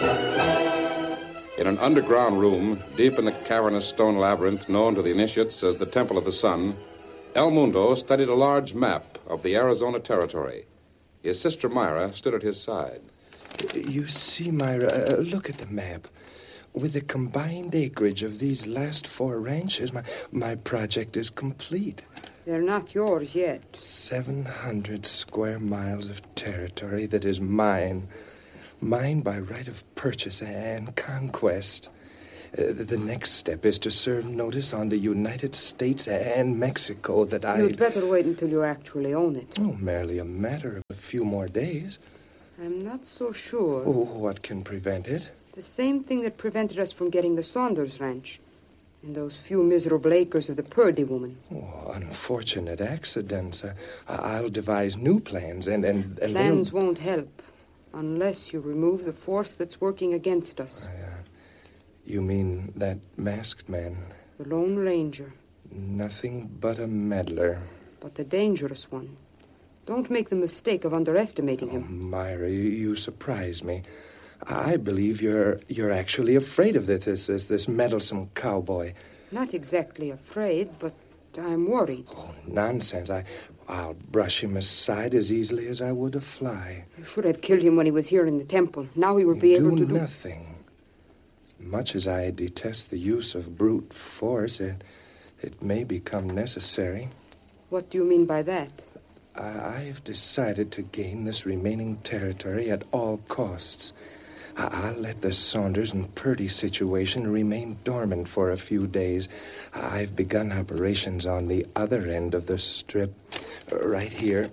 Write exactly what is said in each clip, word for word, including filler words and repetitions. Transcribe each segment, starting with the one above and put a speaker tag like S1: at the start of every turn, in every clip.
S1: In an underground room, deep in the cavernous stone labyrinth known to the initiates as the Temple of the Sun, El Mundo studied a large map of the Arizona Territory. His sister Myra stood at his side.
S2: You see, Myra, uh, look at the map. With the combined acreage of these last four ranches, my, my project is complete.
S3: They're not yours yet.
S2: seven hundred square miles of territory that is mine. Mine by right of purchase and conquest. Uh, the next step is to serve notice on the United States and Mexico that I...
S3: You'd better wait until you actually own it.
S2: Oh, merely a matter of a few more days.
S3: I'm not so sure.
S2: Oh, what can prevent it?
S3: The same thing that prevented us from getting the Saunders ranch. And those few miserable acres of the Purdy woman.
S2: Oh, unfortunate accidents. Uh, I'll devise new plans and... and, and
S3: Plans
S2: they'll...
S3: won't help unless you remove the force that's working against us.
S2: Uh, you mean that masked man?
S3: The Lone Ranger.
S2: Nothing but a meddler.
S3: But the dangerous one. Don't make the mistake of underestimating
S2: Oh,
S3: him.
S2: Myra, you, you surprise me. I believe you're you're actually afraid of this, this, this, this meddlesome cowboy.
S3: Not exactly afraid, but I'm worried.
S2: Oh, nonsense. I, I'll brush him aside as easily as I would a fly.
S3: You should have killed him when he was here in the temple. Now he will be
S2: do
S3: able to do...
S2: nothing. As much as I detest the use of brute force, it, it may become necessary.
S3: What do you mean by that?
S2: I, I've decided to gain this remaining territory at all costs. I'll let the Saunders and Purdy situation remain dormant for a few days. I've begun operations on the other end of the strip, right here.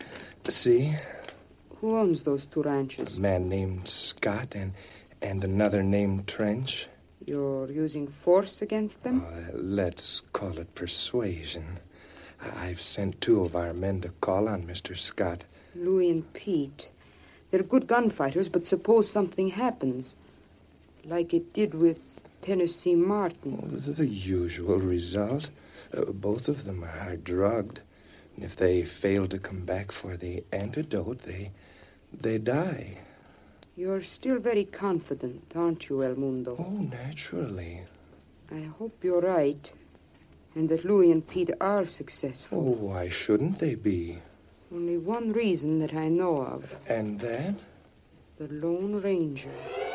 S2: See?
S3: Who owns those two ranches?
S2: A man named Scott and, and another named Trench.
S3: You're using force against them?
S2: Uh, let's call it persuasion. I've sent two of our men to call on Mister Scott.
S3: Louie and Pete. They're good gunfighters, but suppose something happens. Like it did with Tennessee Martin.
S2: Oh, the usual result. Uh, both of them are drugged. And if they fail to come back for the antidote, they, they die.
S3: You're still very confident, aren't you, El Mundo?
S2: Oh, naturally.
S3: I hope you're right. And that Louie and Pete are successful.
S2: Oh, why shouldn't they be?
S3: Only one reason that I know of.
S2: And that?
S3: The Lone Ranger.